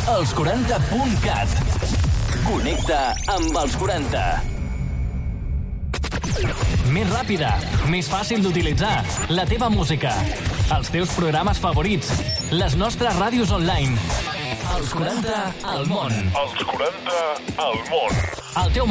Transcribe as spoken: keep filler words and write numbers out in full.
els quaranta punt cat. Connecta amb els quaranta. Més ràpida, més fàcil d'utilitzar. La teva música, els teus programes favorits, les nostres ràdios online. Els quaranta al món. Els quaranta al món. El teu